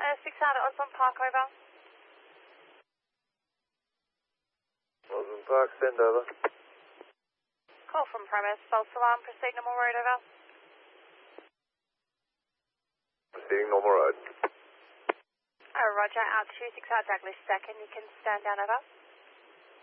6 out at Osborne Park, over. Osborne Park, send over. Call from premise, false alarm, proceed normal road, over. Proceeding normal road. Oh, roger, altitude 6 out Douglas, second, you can stand down, over.